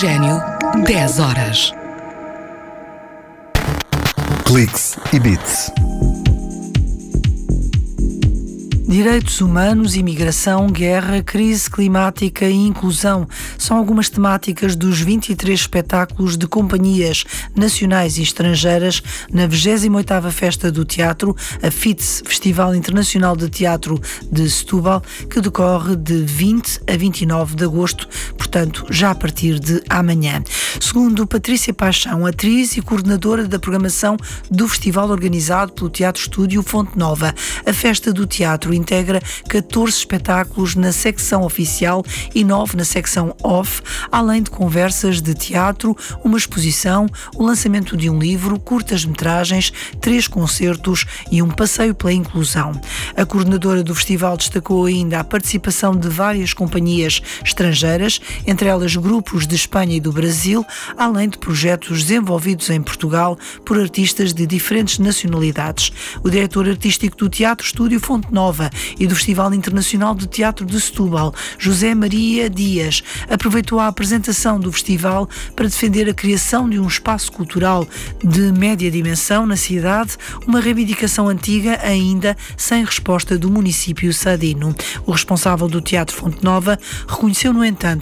Oxigênio, 10 horas. Cliques e Bits. Direitos humanos, imigração, guerra, crise climática e inclusão são algumas temáticas dos 23 espetáculos de companhias nacionais e estrangeiras na 28ª Festa do Teatro, a FITS, Festival Internacional de Teatro de Setúbal, que decorre de 20 a 29 de agosto, portanto, já a partir de amanhã. Segundo Patrícia Paixão, atriz e coordenadora da programação do festival organizado pelo Teatro Estúdio Fonte Nova, a Festa do Teatro integra 14 espetáculos na secção oficial e 9 na secção off, além de conversas de teatro, uma exposição, o lançamento de um livro, curtas-metragens, 3 concertos e um passeio pela inclusão. A coordenadora do festival destacou ainda a participação de várias companhias estrangeiras, entre elas grupos de Espanha e do Brasil, além de projetos desenvolvidos em Portugal por artistas de diferentes nacionalidades. O diretor artístico do Teatro Estúdio Fonte Nova e do Festival Internacional de Teatro de Setúbal, José Maria Dias, aproveitou a apresentação do festival para defender a criação de um espaço cultural de média dimensão na cidade, uma reivindicação antiga ainda sem resposta do município sadino. O responsável do Teatro Fonte Nova reconheceu, no entanto,